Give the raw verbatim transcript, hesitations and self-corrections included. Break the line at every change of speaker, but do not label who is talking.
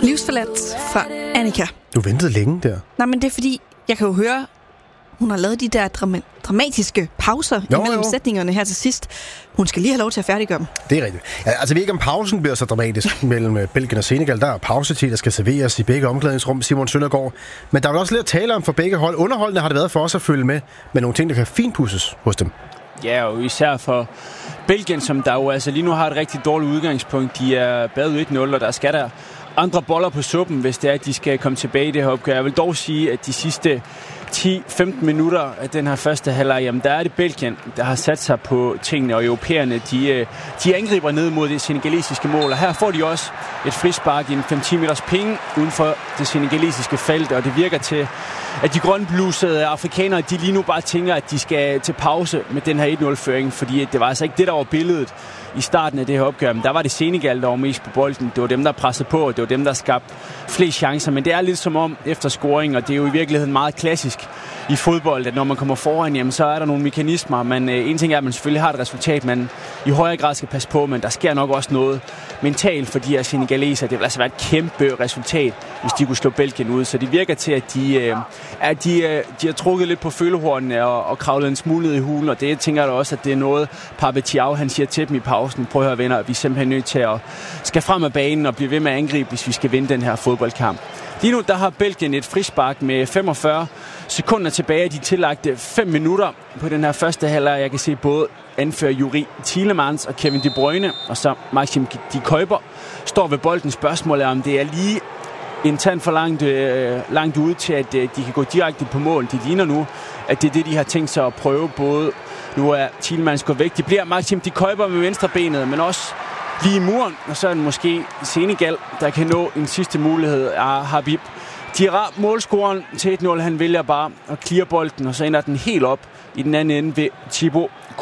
Livsforladt fra Annika.
Du ventede længe der.
Nej, men det er fordi, jeg kan jo høre, hun har lavet de der drama- dramatiske pauser jo, imellem jo. sætningerne her til sidst. Hun skal lige have lov til at færdiggøre dem.
Det er rigtigt. Ja, altså, vi ikke om pausen bliver så dramatisk mellem Belgien og Senegal. Der er pausetid, der skal serveres i begge omklædningsrum, Simon Søndergaard. Men der er vel også lidt at tale om for begge hold. Underholdende har det været for os at følge med med nogle ting, der kan finpudses hos dem.
Ja, og især for Belgien, som der jo altså lige nu har et rigtig dårligt udgangspunkt. De er bagud et nul, og der skal der andre boller på suppen, hvis det er, at de skal komme tilbage i det her opgør. Jeg vil dog sige, at de sidste ti til femten minutter af den her første halvleg, jamen der er det Belgien, der har sat sig på tingene, og europæerne, de, de angriber ned mod det senegalesiske mål, og her får de også et frispark i en fem til ti meters ping uden for det senegalesiske felt, og det virker til, at de grønblusede afrikanere, de lige nu bare tænker, at de skal til pause med den her et nul-føring, fordi det var altså ikke det, der var billedet i starten af det her opgør. Men der var det Senegal, der var mest på bolden. Det var dem, der pressede på, og det var dem, der skabte flest chancer. Men det er lidt som om efter scoring, og det er jo i virkeligheden meget klassisk i fodbold, at når man kommer foran, jamen, så er der nogle mekanismer. Men øh, en ting er, at man selvfølgelig har et resultat, man i højere grad skal passe på, men der sker nok også noget mentalt for de her senegaleser. Det vil altså være et kæmpe resultat, hvis de kunne slå Belgien ud. Så det virker til, at de, øh, at de, øh, de har trukket lidt på følehornene og, og kravlet en smule ned i hulen, og det tænker jeg også, at det er noget, Pape Thiaw, han siger til dem i pausen. Prøv at høre, venner, vi er simpelthen nødt til at skal frem af banen og blive ved med at angribe, hvis vi skal vinde den her fodboldkamp. Lige nu, der har Belgien et frispark med femogfyrre sekunder tilbage af de tillagte fem minutter på den her første halvleg. Jeg kan se både anfører Yuri Tielemans og Kevin De Bruyne, og så Maxime De Kuiper står ved bolden. Spørgsmålet er, om det er lige en tand for langt, øh, langt ude til, at øh, de kan gå direkte på mål. Det ligner nu, at det er det, de har tænkt sig at prøve. Både nu er Tielemans gået væk. Det bliver Maxime De Kuiper med venstre benet, men også lige i muren, og så er det måske Senegal, der kan nå en sidste mulighed af Habib Diarra, målscoren til et nul. Han vælger bare at clear bolden, og så ender den helt op i den anden ende ved Thibaut